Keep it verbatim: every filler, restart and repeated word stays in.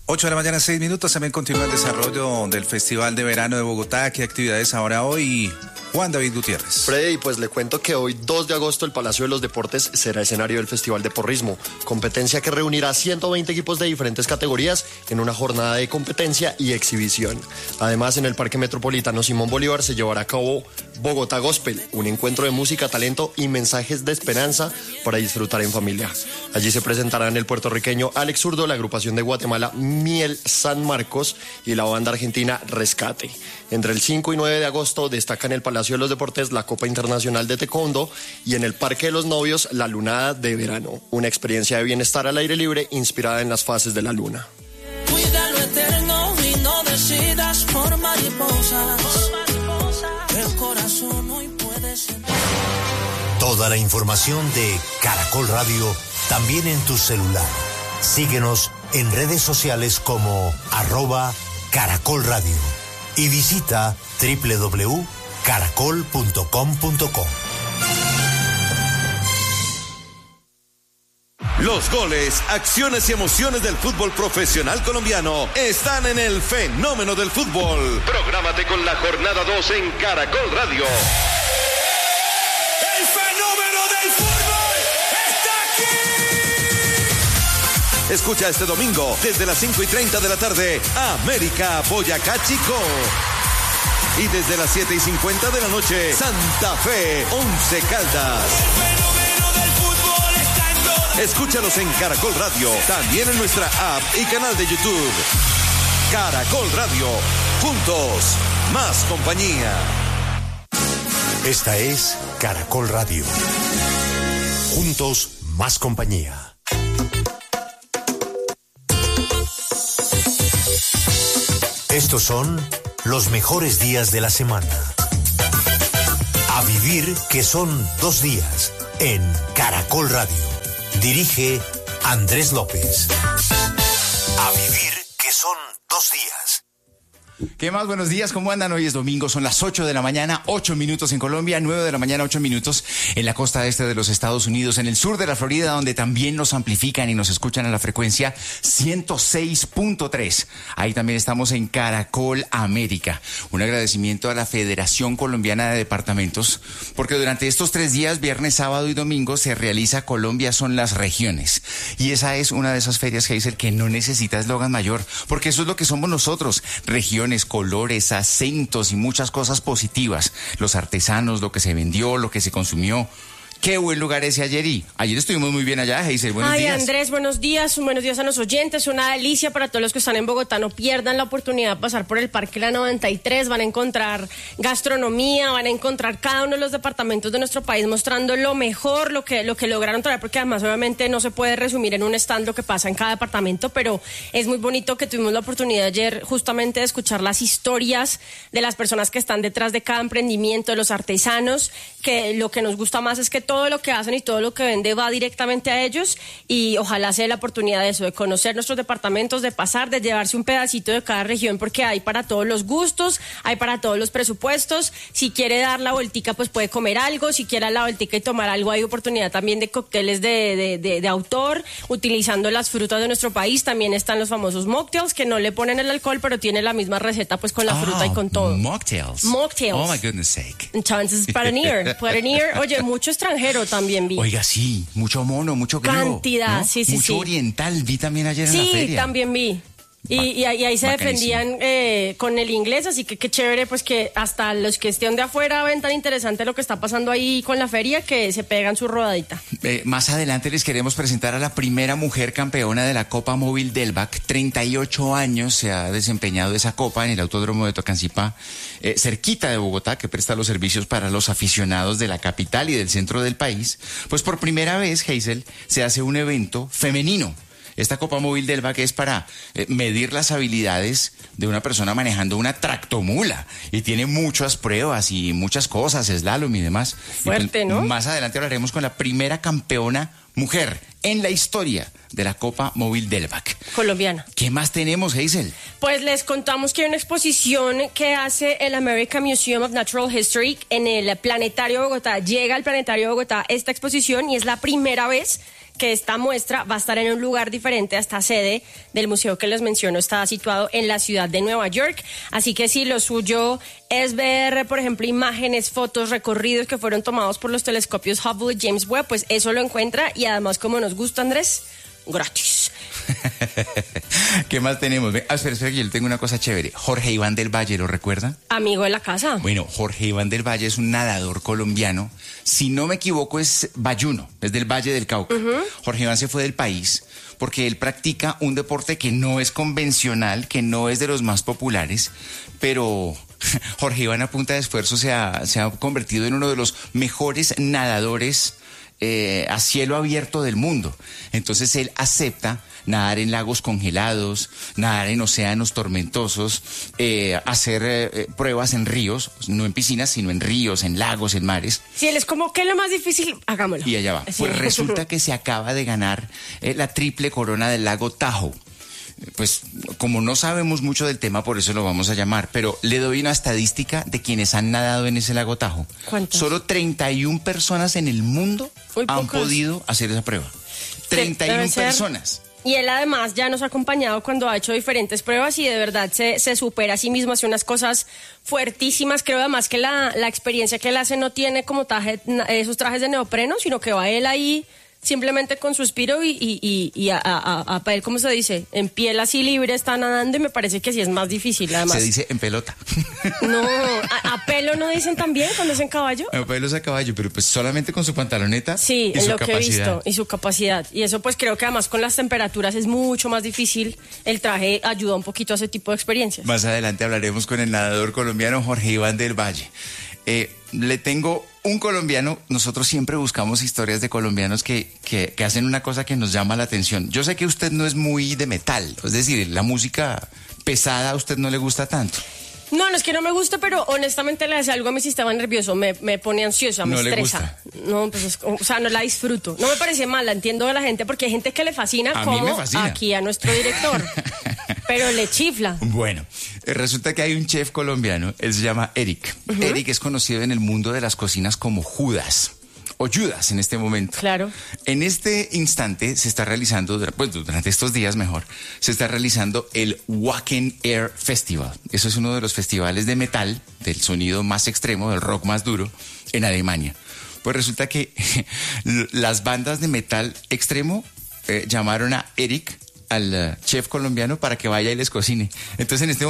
ocho de la mañana, seis minutos. También continúa el desarrollo del Festival de Verano de Bogotá. ¿Qué actividades habrá hoy? Juan David Gutiérrez. Freddy, pues le cuento que hoy, dos de agosto, el Palacio de los Deportes será escenario del Festival de Porrismo, competencia que reunirá ciento veinte equipos de diferentes categorías en una jornada de competencia y exhibición. Además, en el Parque Metropolitano Simón Bolívar se llevará a cabo Bogotá Gospel, un encuentro de música, talento y mensajes de esperanza para disfrutar en familia. Allí se presentarán el puertorriqueño Alex Zurdo, la agrupación de Guatemala Miel San Marcos y la banda argentina Rescate. Entre el cinco y nueve de agosto destaca en el Palacio de los Deportes la Copa Internacional de Taekwondo y en el Parque de los Novios la Lunada de Verano, una experiencia de bienestar al aire libre inspirada en las fases de la luna. Cuida lo eterno y no decidas por mariposas. El corazón hoy puede ser. Toda la información de Caracol Radio también en tu celular. Síguenos en redes sociales como arroba Caracol Radio y visita doble u doble u doble u punto caracol punto com punto co. Los goles, acciones y emociones del fútbol profesional colombiano están en el Fenómeno del Fútbol. Prográmate con la jornada dos en Caracol Radio. El fenómeno del fútbol está aquí. Escucha este domingo desde las cinco y treinta de la tarde América Boyacá Chico. Y desde las siete y cincuenta de la noche Santa Fe Once Caldas. El fenómeno del fútbol está en todo. Escúchalos en Caracol Radio, también en nuestra app y canal de YouTube. Caracol Radio, juntos, más compañía. Esta es Caracol Radio. Juntos, más compañía. Estos son los mejores días de la semana. A vivir, que son dos días, en Caracol Radio. Dirige Andrés López. A vivir, que son dos días. ¿Qué más? Buenos días, ¿cómo andan? Hoy es domingo, son las ocho de la mañana, ocho minutos en Colombia, nueve de la mañana, ocho minutos en la costa este de los Estados Unidos, en el sur de la Florida, donde también nos amplifican y nos escuchan a la frecuencia ciento seis punto tres. Ahí también estamos en Caracol América. Un agradecimiento a la Federación Colombiana de Departamentos, porque durante estos tres días, viernes, sábado y domingo, se realiza Colombia son las regiones. Y esa es una de esas ferias que dice el que no necesita eslogan mayor, porque eso es lo que somos nosotros, regiones, colores, acentos y muchas cosas positivas. Los artesanos, lo que se vendió, lo que se consumió. Qué buen lugar ese ayer y ayer estuvimos muy bien allá, Hazel, buenos Ay, días. Ay, Andrés, buenos días, buenos días a los oyentes, una delicia para todos los que están en Bogotá, no pierdan la oportunidad de pasar por el Parque La noventa y tres, van a encontrar gastronomía, van a encontrar cada uno de los departamentos de nuestro país mostrando lo mejor, lo que, lo que lograron traer, porque además obviamente no se puede resumir en un stand lo que pasa en cada departamento, pero es muy bonito que tuvimos la oportunidad ayer justamente de escuchar las historias de las personas que están detrás de cada emprendimiento, de los artesanos, que lo que nos gusta más es que todo lo que hacen y todo lo que vende va directamente a ellos y ojalá sea la oportunidad de eso, de conocer nuestros departamentos, de pasar, de llevarse un pedacito de cada región porque hay para todos los gustos, hay para todos los presupuestos. Si quiere dar la vueltica pues puede comer algo, si quiere dar la vueltica y tomar algo hay oportunidad también de cócteles de, de, de, de autor, utilizando las frutas de nuestro país. También están los famosos mocktails que no le ponen el alcohol pero tienen la misma receta pues con la oh, fruta y con todo. Mocktails. Mocktails. Oh my goodness sake. Entonces para venir, para venir, oye, mucho extranjero también vi. Oiga, sí, mucho mono, mucho griego. Cantidad, ¿no? sí, sí, mucho sí. oriental, vi también ayer sí, en la feria. Sí, también vi. Y, y, y ahí se Bacanísimo. defendían eh, con el inglés, así que qué chévere, pues que hasta los que estén de afuera ven tan interesante lo que está pasando ahí con la feria que se pegan su rodadita. Eh, más adelante les queremos presentar a la primera mujer campeona de la Copa Móvil Delvac. treinta y ocho años se ha desempeñado esa copa en el Autódromo de Tocancipá, eh, cerquita de Bogotá, que presta los servicios para los aficionados de la capital y del centro del país. Pues por primera vez, Hazel, se hace un evento femenino. Esta Copa Móvil Delvac es para eh, medir las habilidades de una persona manejando una tractomula y tiene muchas pruebas y muchas cosas, slalom y demás. Fuerte, y pues, ¿no? Más adelante hablaremos con la primera campeona mujer en la historia de la Copa Móvil Delvac. Colombiana. ¿Qué más tenemos, Hazel? Pues les contamos que hay una exposición que hace el American Museum of Natural History en el Planetario de Bogotá. Llega al Planetario de Bogotá esta exposición y es la primera vez que esta muestra va a estar en un lugar diferente a esta sede del museo que les menciono. Está situado en la ciudad de Nueva York. Así que si lo suyo es ver, por ejemplo, imágenes, fotos, recorridos que fueron tomados por los telescopios Hubble y James Webb, pues eso lo encuentra. Y además, como nos gusta, Andrés, gratis. ¿Qué más tenemos? Ah, espera, espera, que yo le tengo una cosa chévere. Jorge Iván del Valle, ¿lo recuerda? Amigo de la casa. Bueno, Jorge Iván del Valle es un nadador colombiano. Si no me equivoco, es bayuno, es del Valle del Cauca. Uh-huh. Jorge Iván se fue del país porque él practica un deporte que no es convencional, que no es de los más populares, pero Jorge Iván, a punta de esfuerzo, se ha, se ha convertido en uno de los mejores nadadores Eh, a cielo abierto del mundo. Entonces él acepta nadar en lagos congelados, nadar en océanos tormentosos, eh, hacer eh, pruebas en ríos, no en piscinas, sino en ríos, en lagos, en mares. Si él es como, ¿qué es lo más difícil? Hagámoslo. Y allá va. Sí. Pues resulta que se acaba de ganar eh, la triple corona del lago Tahoe. Pues como no sabemos mucho del tema, por eso lo vamos a llamar, pero le doy una estadística de quienes han nadado en ese lago Tahoe. ¿Cuántas? Solo treinta y una personas en el mundo Muy han pocas. podido hacer esa prueba. treinta y una personas. Y él además ya nos ha acompañado cuando ha hecho diferentes pruebas y de verdad se, se supera a sí mismo, hace unas cosas fuertísimas. Creo además que la, la experiencia que él hace no tiene como traje, esos trajes de neopreno, sino que va él ahí simplemente con suspiro y, y, y, y a, a, a, a, ¿cómo se dice? En piel así libre está nadando y me parece que sí es más difícil además. Se dice en pelota. No, a, a pelo no dicen también cuando es en caballo. A pelo es a caballo, pero pues solamente con su pantaloneta. Sí, y en su lo capacidad. que he visto y su capacidad. Y eso pues creo que además con las temperaturas es mucho más difícil. El traje ayuda un poquito a ese tipo de experiencias. Más adelante hablaremos con el nadador colombiano Jorge Iván del Valle. Eh, le tengo un colombiano, nosotros siempre buscamos historias de colombianos que, que, que hacen una cosa que nos llama la atención. Yo sé que usted no es muy de metal, es decir, la música pesada a usted no le gusta tanto. No, no es que no me guste, pero honestamente le hace algo a mi sistema nervioso, me, me pone ansiosa, me no estresa. Le gusta. No, pues es, o sea, no la disfruto. No me parece mala, entiendo de la gente, porque hay gente que le fascina, a como mí me fascina. Aquí a nuestro director. Pero le chifla. Bueno, resulta que hay un chef colombiano, él se llama Eric. Uh-huh. Eric es conocido en el mundo de las cocinas como Judas, o Judas en este momento. Claro. En este instante se está realizando, pues durante estos días mejor, se está realizando el Wacken Air Festival. Eso es uno de los festivales de metal, del sonido más extremo, del rock más duro, en Alemania. Pues resulta que las bandas de metal extremo eh, llamaron a Eric, al uh, chef colombiano, para que vaya y les cocine. Entonces en este momento